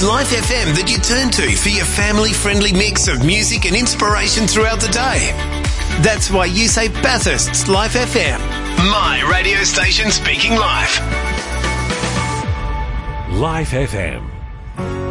It's Life FM that you turn to for your family-friendly mix of music and inspiration throughout the day. That's why you say Bathurst's Life FM. My radio station speaking life. Life FM.